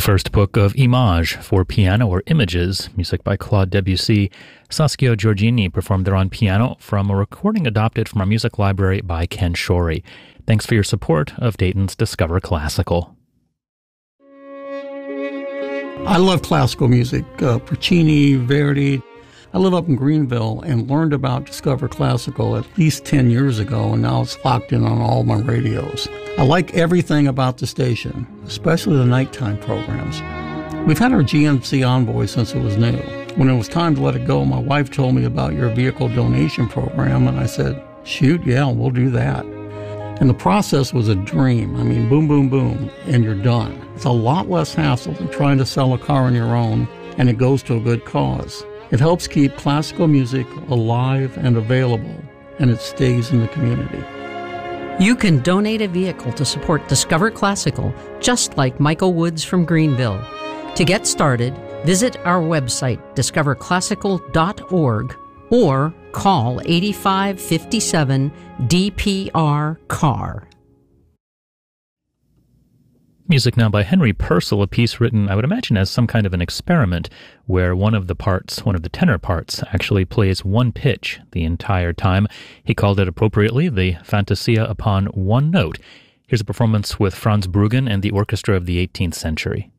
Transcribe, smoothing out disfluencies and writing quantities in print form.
first book of Images for piano or Images, music by Claude Debussy. Saskia Giorgini performed there on piano from a recording adopted from our music library by Ken Shorey. Thanks for your support of Dayton's Discover Classical. I love classical music, Puccini, Verdi. I live up in Greenville and learned about Discover Classical at least 10 years ago, and now it's locked in on all my radios. I like everything about the station, especially the nighttime programs. We've had our GMC Envoy since it was new. When it was time to let it go, my wife told me about your vehicle donation program, and I said, shoot, yeah, we'll do that. And the process was a dream. I mean, boom, boom, boom, and you're done. It's a lot less hassle than trying to sell a car on your own, and it goes to a good cause. It helps keep classical music alive and available, and it stays in the community. You can donate a vehicle to support Discover Classical, just like Michael Woods from Greenville. To get started, visit our website, discoverclassical.org, or call 8557 DPR-CAR. Music now by Henry Purcell, a piece written, I would imagine, as some kind of an experiment, where one of the tenor parts, actually plays one pitch the entire time. He called it appropriately the Fantasia upon one note. Here's a performance with Franz Bruggen and the Orchestra of the 18th Century.